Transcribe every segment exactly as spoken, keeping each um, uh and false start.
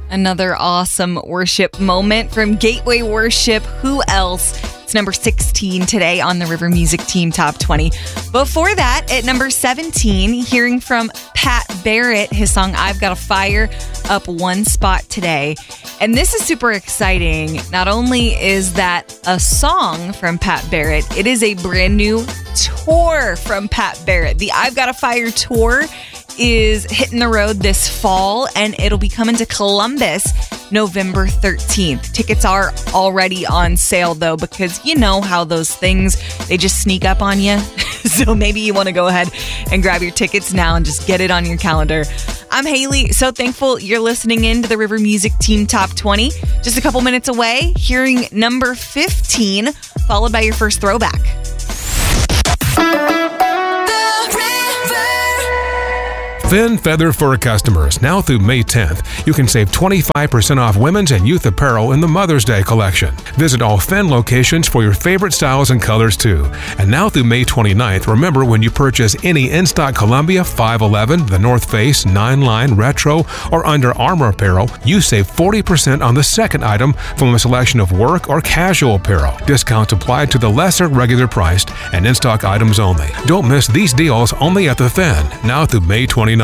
Another awesome worship moment from Gateway Worship. Who else? It's number sixteen today on the River Music Team Top twenty. Before that, at number seventeen, hearing from Pat Barrett, his song I've Got a Fire, up one spot today. And this is super exciting. Not only is that a song from Pat Barrett, it is a brand new tour from Pat Barrett. The I've Got a Fire tour is hitting the road this fall, and it'll be coming to Columbus November thirteenth. Tickets are already on sale, though, because you know how those things, they just sneak up on you. So maybe you want to go ahead and grab your tickets now and just get it on your calendar. I'm Haley. So thankful you're listening in to the River Music Team Top twenty. Just a couple minutes away, hearing number fifteen, followed by your first throwback. Finn Feather Fur customers, now through May tenth, you can save twenty-five percent off women's and youth apparel in the Mother's Day collection. Visit all Finn locations for your favorite styles and colors too. And now through May twenty-ninth, remember when you purchase any in-stock Columbia, five eleven, the North Face, nine line, Retro, or Under Armour apparel, you save forty percent on the second item from a selection of work or casual apparel. Discounts applied to the lesser regular priced and in-stock items only. Don't miss these deals only at the Finn, now through May twenty-ninth.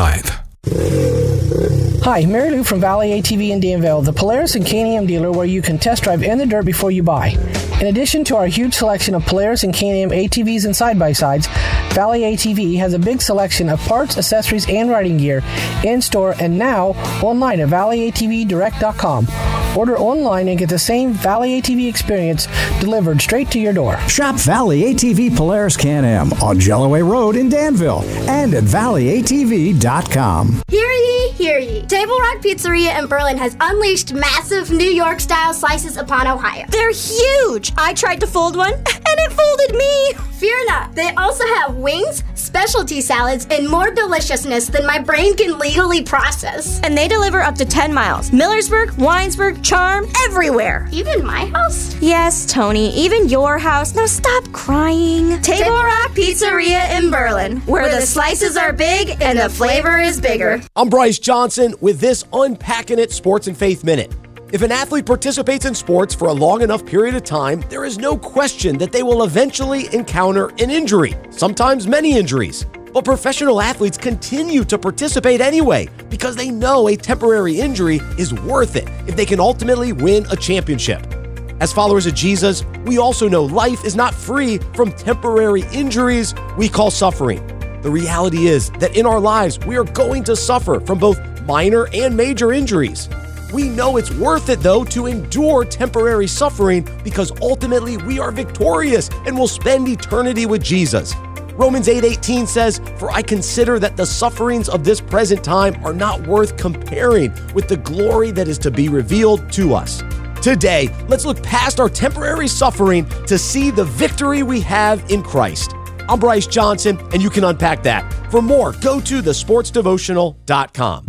Hi, Mary Lou from Valley A T V in Danville, the Polaris and K and M dealer where you can test drive in the dirt before you buy. In addition to our huge selection of Polaris and K and M A T Vs and side-by-sides, Valley A T V has a big selection of parts, accessories, and riding gear in-store and now online at valley a t v direct dot com. Order online and get the same Valley A T V experience delivered straight to your door. Shop Valley A T V Polaris K and M on Jelloway Road in Danville and at valley a t v dot com. Hear ye, hear ye. Table Rock Pizzeria in Berlin has unleashed massive New York-style slices upon Ohio. They're huge. I tried to fold one, and it folded me. Fear not. They also have wings, specialty salads, and more deliciousness than my brain can legally process. And they deliver up to ten miles. Millersburg, Winesburg, Charm, everywhere. Even my house? Yes, Tony, even your house. Now stop crying. Table Rock Pizzeria in Berlin, where the slices are big and the flavor is bigger. I'm Bryce Johnson with this Unpacking It Sports and Faith Minute. If an athlete participates in sports for a long enough period of time, there is no question that they will eventually encounter an injury, sometimes many injuries. But professional athletes continue to participate anyway because they know a temporary injury is worth it if they can ultimately win a championship. As followers of Jesus, we also know life is not free from temporary injuries we call suffering. The reality is that in our lives, we are going to suffer from both minor and major injuries. We know it's worth it, though, to endure temporary suffering because ultimately we are victorious and will spend eternity with Jesus. Romans eight eighteen says, "For I consider that the sufferings of this present time are not worth comparing with the glory that is to be revealed to us." Today, let's look past our temporary suffering to see the victory we have in Christ. I'm Bryce Johnson, and you can unpack that. For more, go to the sports devotional dot com.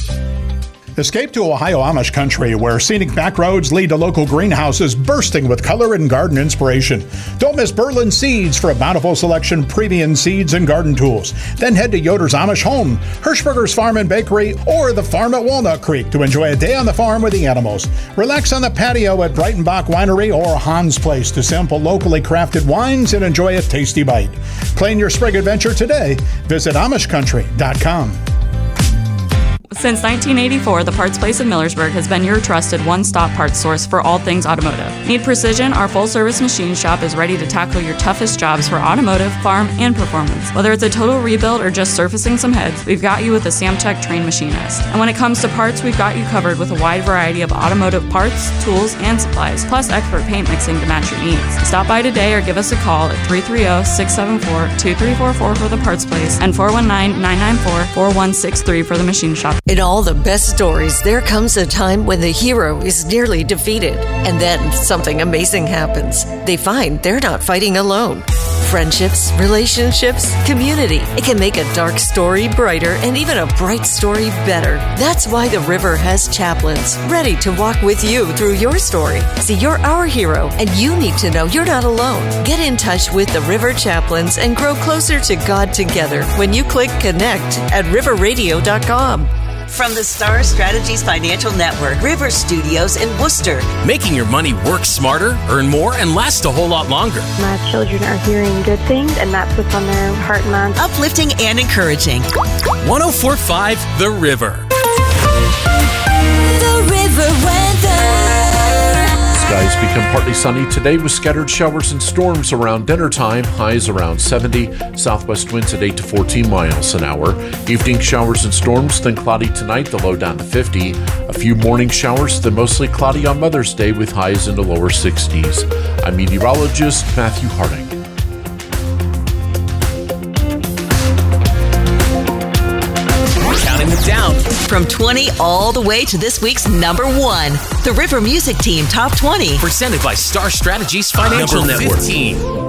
Escape to Ohio Amish country, where scenic back roads lead to local greenhouses bursting with color and garden inspiration. Don't miss Berlin Seeds for a bountiful selection of premium seeds and garden tools. Then head to Yoder's Amish Home, Hirschberger's Farm and Bakery, or the farm at Walnut Creek to enjoy a day on the farm with the animals. Relax on the patio at Breitenbach Winery or Hans Place to sample locally crafted wines and enjoy a tasty bite. Plan your spring adventure today. Visit Amish country dot com. Since nineteen eighty-four, the Parts Place of Millersburg has been your trusted one-stop parts source for all things automotive. Need precision? Our full-service machine shop is ready to tackle your toughest jobs for automotive, farm, and performance. Whether it's a total rebuild or just surfacing some heads, we've got you with a Samtech trained machinist. And when it comes to parts, we've got you covered with a wide variety of automotive parts, tools, and supplies, plus expert paint mixing to match your needs. Stop by today or give us a call at three three zero, six seven four, two three four four for the Parts Place and four one nine, nine nine four, four one six three for the machine shop. In all the best stories, there comes a time when the hero is nearly defeated, and then something amazing happens. They find they're not fighting alone. Friendships, relationships, community. It can make a dark story brighter and even a bright story better. That's why the River has chaplains ready to walk with you through your story. See, you're our hero, and you need to know you're not alone. Get in touch with the River Chaplains and grow closer to God together when you click connect at river radio dot com. From the Star Strategies Financial Network, River Studios in Worcester. Making your money work smarter, earn more, and last a whole lot longer. My children are hearing good things, and that's what's on their heart and mind. Uplifting and encouraging. one oh four point five The River. The River weather. Skies become partly sunny today with scattered showers and storms around dinner time. Highs around seventy. Southwest winds at eight to fourteen miles an hour. Evening showers and storms, then cloudy tonight, the low down to fifty. A few morning showers, then mostly cloudy on Mother's Day with highs in the lower sixties. I'm meteorologist Matthew Harding. Counting them down. From twenty all the way to this week's number one. The River Music Team Top twenty. Presented by Star Strategies Financial Number Network. fifteen.